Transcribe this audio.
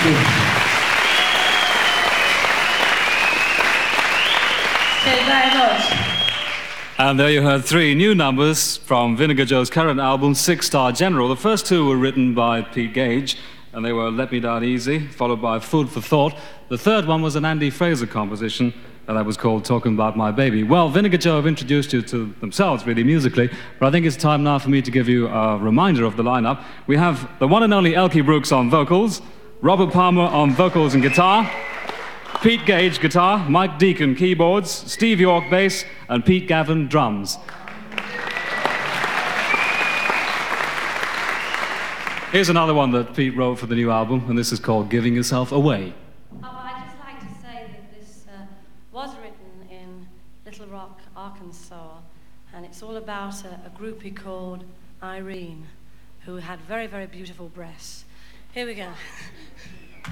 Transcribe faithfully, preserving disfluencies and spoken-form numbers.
you. Thank you very much. And there you heard three new numbers from Vinegar Joe's current album, Six Star General. The first two were written by Pete Gage, and they were Let Me Down Easy, followed by Food for Thought. The third one was an Andy Fraser composition, and that was called Talking About My Baby. Well, Vinegar Joe have introduced you to themselves, really, musically, but I think it's time now for me to give you a reminder of the lineup. We have the one and only Elkie Brooks on vocals, Robert Palmer on vocals and guitar, Pete Gage guitar, Mike Deacon keyboards, Steve York bass, and Pete Gavin drums. Here's another one that Pete wrote for the new album, and this is called Giving Yourself Away. Oh, well, I'd just like to say that this uh, was written in Little Rock, Arkansas, and it's all about a, a groupie called Irene, who had very, very beautiful breasts. Here we go.